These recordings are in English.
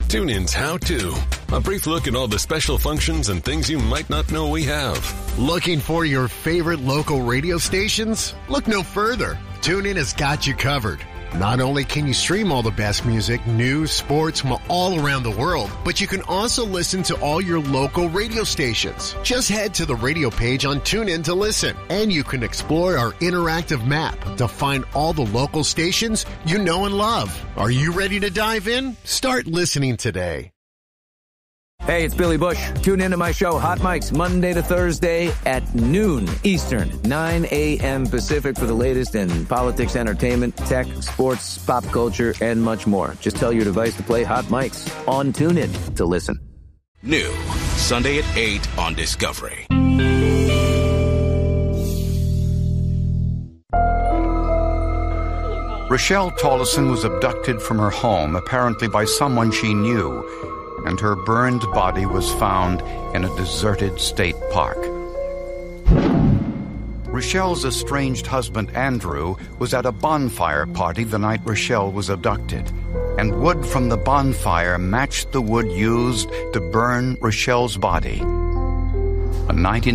TuneIn's How To. A brief look at all the special functions and things you might not know we have. Looking for your favorite local radio stations? Look no further. TuneIn has got you covered. Not only can you stream all the best music, news, sports from all around the world, but you can also listen to all your local radio stations. Just head to the radio page on TuneIn to listen, and you can explore our interactive map to find all the local stations you know and love. Are you ready to dive in? Start listening today. Hey, it's Billy Bush. Tune into my show, Hot Mics, Monday to Thursday at noon Eastern, 9 a.m. Pacific for the latest in politics, entertainment, tech, sports, pop culture, and much more. Just tell your device to play Hot Mics on TuneIn to listen. New, Sunday at 8 on Discovery. Rochelle Tolleson was abducted from her home, apparently by someone she knew, and her burned body was found in a deserted state park. Rochelle's estranged husband, Andrew, was at a bonfire party the night Rochelle was abducted, and wood from the bonfire matched the wood used to burn Rochelle's body. A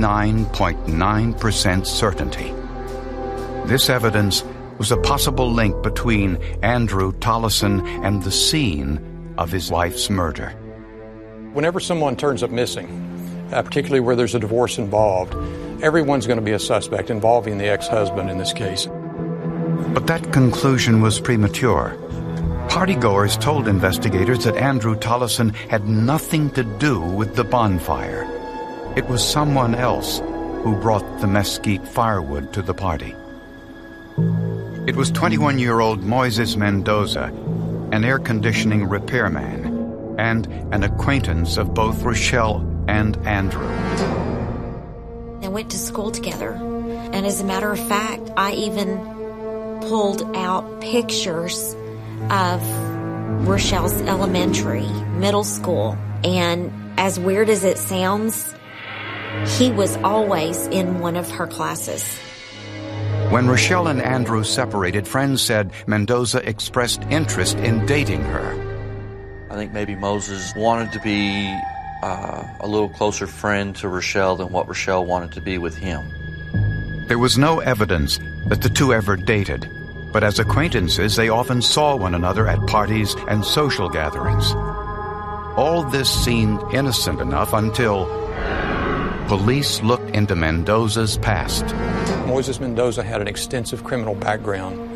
99.9% certainty. This evidence was a possible link between Andrew Tolleson and the scene of his wife's murder. Whenever someone turns up missing, particularly where there's a divorce involved, everyone's going to be a suspect, involving the ex-husband in this case. But that conclusion was premature. Partygoers told investigators that Andrew Tolleson had nothing to do with the bonfire. It was someone else who brought the mesquite firewood to the party. It was 21-year-old Moises Mendoza, an air conditioning repairman, and an acquaintance of both Rochelle and Andrew. They went to school together, and as a matter of fact, I even pulled out pictures of Rochelle's elementary, middle school, and as weird as it sounds, he was always in one of her classes. When Rochelle and Andrew separated, friends said Mendoza expressed interest in dating her. I think maybe Moses wanted to be a little closer friend to Rochelle than what Rochelle wanted to be with him. There was no evidence that the two ever dated, but as acquaintances, they often saw one another at parties and social gatherings. All this seemed innocent enough until police looked into Mendoza's past. Moises Mendoza had an extensive criminal background.